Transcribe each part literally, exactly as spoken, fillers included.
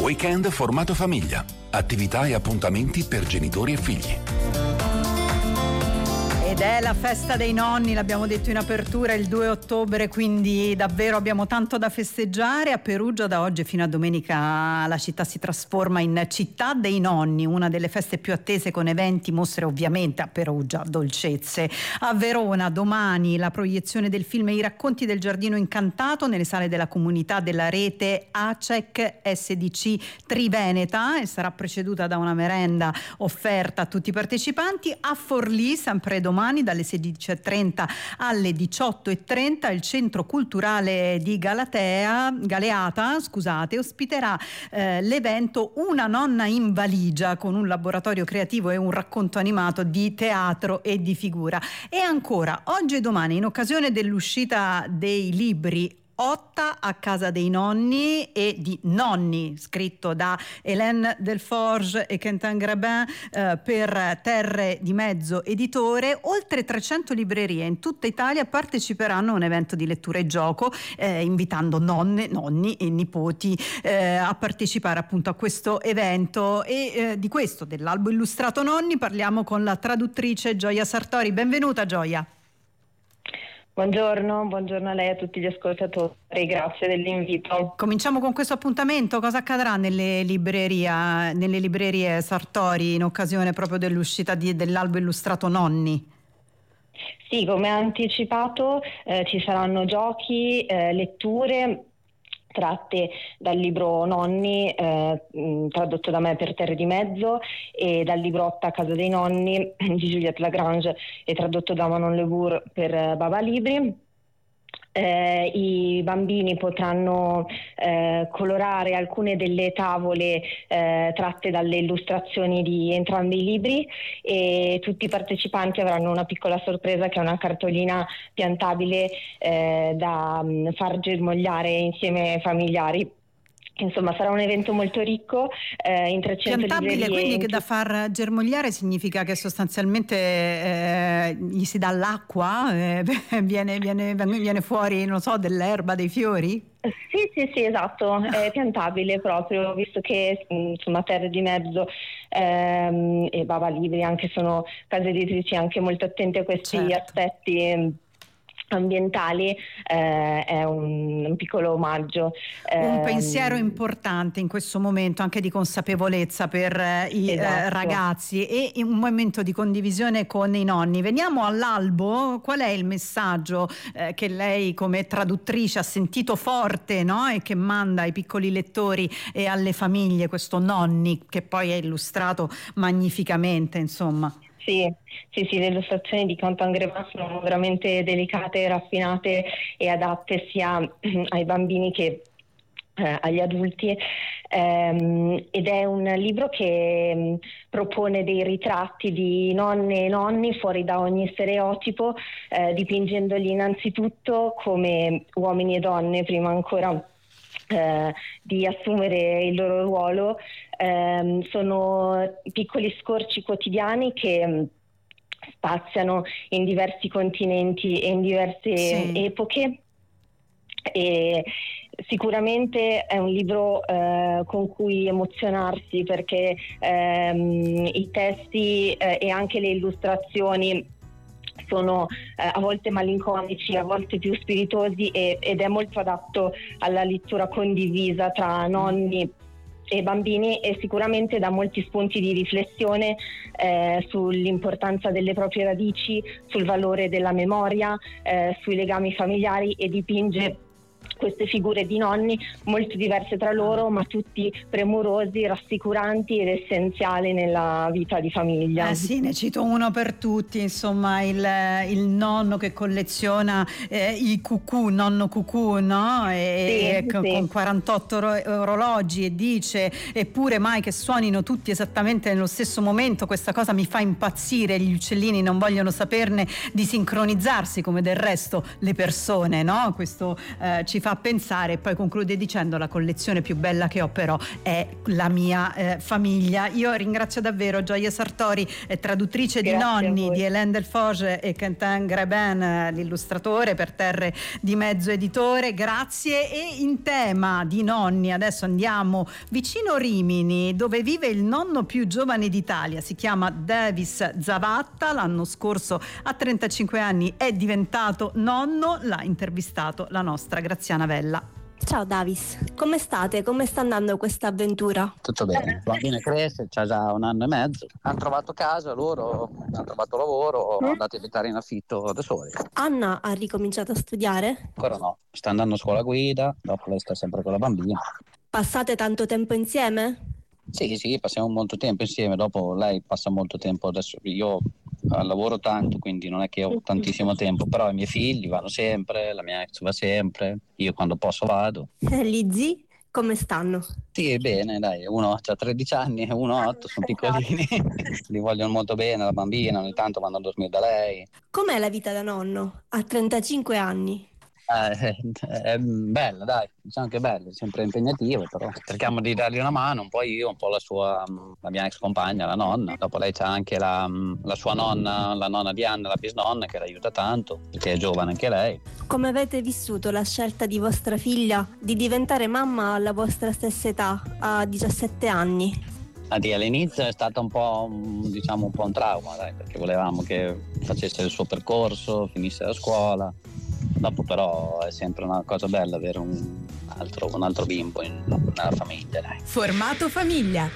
Weekend formato famiglia. Attività e appuntamenti per genitori e figli. Ed è la festa dei nonni, l'abbiamo detto in apertura, il due ottobre, quindi davvero abbiamo tanto da festeggiare. A Perugia da oggi fino a domenica la città si trasforma in città dei nonni, una delle feste più attese, con eventi, mostre, ovviamente a Perugia, dolcezze. A Verona domani la proiezione del film I racconti del giardino incantato nelle sale della comunità della rete A C E C S D C Triveneta, e sarà preceduta da una merenda offerta a tutti i partecipanti. A Forlì, sempre domani dalle sedici e trenta alle diciotto e trenta, il centro culturale di Galatea, Galeata scusate, ospiterà eh, l'evento Una nonna in valigia, con un laboratorio creativo e un racconto animato di teatro e di figura. E ancora oggi e domani, in occasione dell'uscita dei libri Otta a casa dei nonni e di Nonni, scritto da Hélène Delforge e Quentin Grabin eh, per Terre di Mezzo editore, oltre trecento librerie in tutta Italia parteciperanno a un evento di lettura e gioco, eh, invitando nonne, nonni e nipoti eh, a partecipare appunto a questo evento. E eh, di questo, dell'albo illustrato Nonni, parliamo con la traduttrice Gioia Sartori. Benvenuta Gioia. Buongiorno, buongiorno a lei e a tutti gli ascoltatori, grazie dell'invito. Cominciamo con questo appuntamento. Cosa accadrà nelle librerie, nelle librerie Sartori in occasione proprio dell'uscita di, dell'albo illustrato Nonni? Sì, come anticipato eh, ci saranno giochi, eh, letture tratte dal libro Nonni, eh, tradotto da me per Terre di Mezzo, e dal libro Otta a casa dei nonni di Juliette Lagrange e tradotto da Manon Lebourg per eh, Baba Libri. Eh, I bambini potranno eh, colorare alcune delle tavole eh, tratte dalle illustrazioni di entrambi i libri, e tutti i partecipanti avranno una piccola sorpresa, che è una cartolina piantabile eh, da mh, far germogliare insieme ai familiari. Insomma, sarà un evento molto ricco, eh, in trecento piantabile, librerie. quindi che da far germogliare significa che sostanzialmente eh, gli si dà l'acqua, eh, viene, viene, viene fuori, non so, dell'erba, dei fiori? Sì, sì, sì, esatto, è piantabile proprio, visto che insomma Terre di Mezzo ehm, e Baba Libri anche sono case editrici anche molto attente a questi certo. aspetti ambientali, eh, è un, un piccolo omaggio. Un eh, pensiero importante in questo momento anche di consapevolezza per eh, i esatto. eh, ragazzi, e in un momento di condivisione con i nonni. Veniamo all'albo. Qual è il messaggio eh, che lei come traduttrice ha sentito forte, no? E che manda ai piccoli lettori e alle famiglie, questo Nonni, che poi è illustrato magnificamente, insomma? Sì, sì, sì, le illustrazioni di Quentin Grabin sono veramente delicate, raffinate e adatte sia ai bambini che eh, agli adulti, ehm, ed è un libro che mh, propone dei ritratti di nonne e nonni fuori da ogni stereotipo, eh, dipingendoli innanzitutto come uomini e donne prima ancora Eh, di assumere il loro ruolo. Eh, sono piccoli scorci quotidiani che mh, spaziano in diversi continenti e in diverse Sì. epoche, e sicuramente è un libro eh, con cui emozionarsi, perché ehm, i testi eh, e anche le illustrazioni sono eh, a volte malinconici, a volte più spiritosi, e, ed è molto adatto alla lettura condivisa tra nonni e bambini, e sicuramente dà molti spunti di riflessione eh, sull'importanza delle proprie radici, sul valore della memoria, eh, sui legami familiari, e dipinge queste figure di nonni molto diverse tra loro, ma tutti premurosi, rassicuranti ed essenziali nella vita di famiglia. Eh sì, ne cito uno per tutti, insomma, il, il nonno che colleziona eh, i cucù, nonno cucù, no? E, Sì, con, sì. con quarantotto oro- orologi, e dice: eppure mai che suonino tutti esattamente nello stesso momento, questa cosa mi fa impazzire, gli uccellini non vogliono saperne di sincronizzarsi, come del resto le persone, no? Questo eh, ci fa fa pensare, e poi conclude dicendo: la collezione più bella che ho però è la mia eh, famiglia. Io ringrazio davvero Gioia Sartori, eh, traduttrice Grazie di Nonni di Hélène Delforge, e Quentin Greben, eh, l'illustratore per Terre di Mezzo Editore. Grazie. E in tema di nonni adesso andiamo vicino Rimini, dove vive il nonno più giovane d'Italia, si chiama Davis Zavatta, l'anno scorso a trentacinque anni è diventato nonno, l'ha intervistato la nostra Graziana Vella. Ciao Davis, come state? Come sta andando questa avventura? Tutto bene, il bambino cresce, c'ha già un anno e mezzo, hanno trovato casa loro, hanno trovato lavoro, sono andati a abitare in affitto da soli. Anna ha ricominciato a studiare? Ancora no, sta andando a scuola guida, dopo lei sta sempre con la bambina. Passate tanto tempo insieme? Sì, sì, passiamo molto tempo insieme, dopo lei passa molto tempo, adesso io lavoro tanto, quindi non è che ho tantissimo tempo, però i miei figli vanno sempre, la mia ex va sempre, io quando posso vado. Gli zii come stanno? Sì, bene, dai, uno ha tredici anni e uno ha otto, sono piccolini, li vogliono molto bene, la bambina, ogni tanto vanno a dormire da lei. Com'è la vita da nonno? A trentacinque anni? Eh, è bella, dai, diciamo che è bella, è sempre impegnativo, però cerchiamo di dargli una mano, un po' io, un po' la sua, la mia ex compagna, la nonna. Dopo lei c'ha anche la, la sua nonna, la nonna di Anna, la bisnonna, che l'aiuta tanto, perché è giovane anche lei. Come avete vissuto la scelta di vostra figlia di diventare mamma alla vostra stessa età, a diciassette anni? All'inizio è stato un po', diciamo, un po' un trauma, dai, perché volevamo che facesse il suo percorso, finisse la scuola. Dopo però è sempre una cosa bella avere un altro, un altro bimbo in, nella famiglia. Dai. Formato famiglia.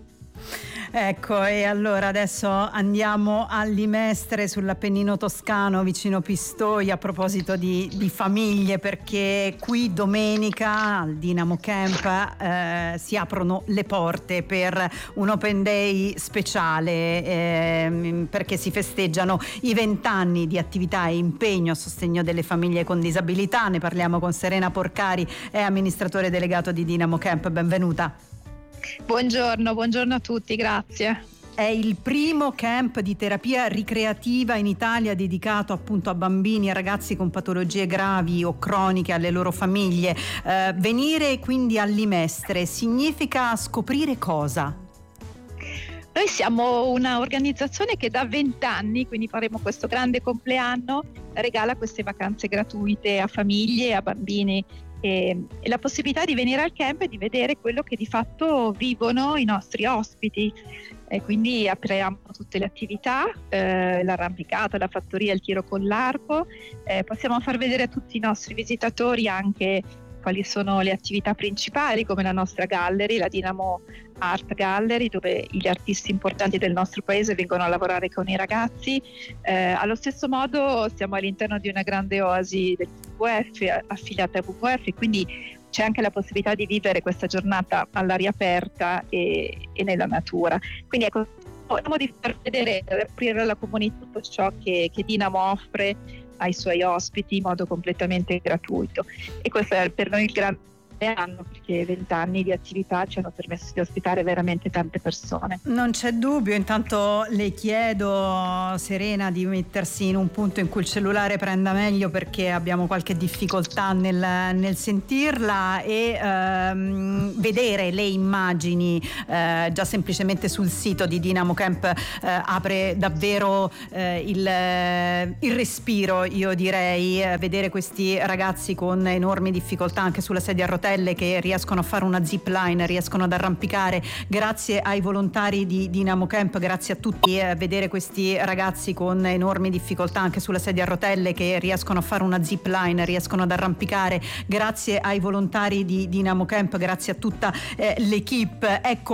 Ecco, e allora adesso andiamo a Limestre, sull'Appennino toscano, vicino Pistoia, a proposito di, di famiglie, perché qui domenica al Dinamo Camp eh, si aprono le porte per un Open Day speciale, eh, perché si festeggiano i vent'anni di attività e impegno a sostegno delle famiglie con disabilità. Ne parliamo con Serena Porcari, è amministratore delegato di Dinamo Camp. Benvenuta. Buongiorno, buongiorno a tutti, grazie. È il primo camp di terapia ricreativa in Italia dedicato appunto a bambini e ragazzi con patologie gravi o croniche, alle loro famiglie. Eh, venire quindi a Limestre significa scoprire cosa? Noi siamo una organizzazione che da vent'anni, quindi faremo questo grande compleanno, regala queste vacanze gratuite a famiglie, a bambini. E, e la possibilità di venire al camp e di vedere quello che di fatto vivono i nostri ospiti, e quindi apriamo tutte le attività, eh, l'arrampicata, la fattoria, il tiro con l'arco, eh, possiamo far vedere a tutti i nostri visitatori anche quali sono le attività principali, come la nostra gallery, la Dinamo Art Gallery, dove gli artisti importanti del nostro paese vengono a lavorare con i ragazzi. Eh, allo stesso modo siamo all'interno di una grande oasi del W W F, affiliata a W W F, quindi c'è anche la possibilità di vivere questa giornata all'aria aperta e, e nella natura. Quindi ecco, vogliamo di far vedere, aprire alla comunità tutto ciò che, che Dinamo offre ai suoi ospiti in modo completamente gratuito, e questo è per noi il grande anno, perché vent'anni di attività ci hanno permesso di ospitare veramente tante persone. Non c'è dubbio. Intanto le chiedo, Serena, di mettersi in un punto in cui il cellulare prenda meglio, perché abbiamo qualche difficoltà nel, nel sentirla, e ehm, vedere le immagini eh, già semplicemente sul sito di Dinamo Camp eh, apre davvero eh, il, il respiro, io direi, eh, vedere questi ragazzi con enormi difficoltà anche sulla sedia a rotelle, che riescono a fare una zip line, riescono ad arrampicare grazie ai volontari di Dinamo Camp, grazie a tutti. Eh, vedere questi ragazzi con enormi difficoltà anche sulla sedia a rotelle che riescono a fare una zip line, riescono ad arrampicare grazie ai volontari di Dinamo Camp, grazie a tutta eh, l'equipe. Ecco,